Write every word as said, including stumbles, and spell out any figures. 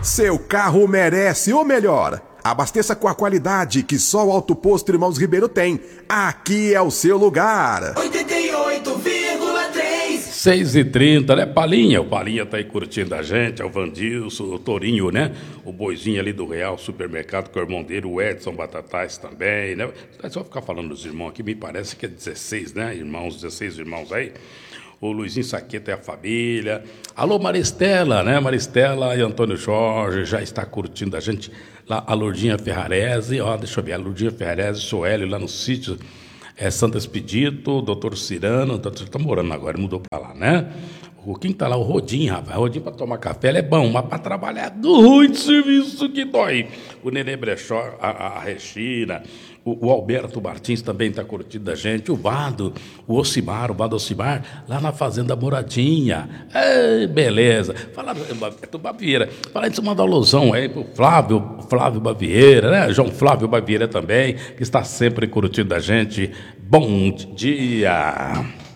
Seu carro merece o melhor. Abasteça com a qualidade que só o Auto Posto Irmãos Ribeiro tem. Aqui é o seu lugar. oitenta e oito vírgula três seis e trinta, né? Palinha, o Palinha tá aí curtindo a gente, é o Vandilson, o Torinho, né? O Boizinho ali do Real Supermercado, com o irmão dele, o Edson Batatais também, né? É só ficar falando dos irmãos aqui, me parece que é dezesseis, né? Irmãos, dezesseis irmãos aí. O Luizinho Saqueta é a família. Alô, Maristela, né? Maristela e Antônio Jorge já está curtindo a gente. Lá, a Lourdinha Ferrarese, ó, deixa eu ver, a Lourdinha Ferrarese, Soélio, lá no sítio é, Santa Expedito, o doutor Cirano, o doutor tá morando agora, mudou pra lá, né? O quem tá lá, o Rodinho, rapaz, o Rodinho pra tomar café, ele é bom, mas pra trabalhar é do ruim de serviço que dói. O Nenê Brechó, a, a, a Regina, o, o Alberto Martins também tá curtindo a gente, o Vado, o Ocimar, o Vado Ocimar, lá na Fazenda Moradinha. Ei, beleza. Fala, é do Bavieira. Fala isso, manda alusão aí pro Flávio, Flávio Bavieira, né? João Flávio Bavieira também, que está sempre curtindo a gente. Bom dia.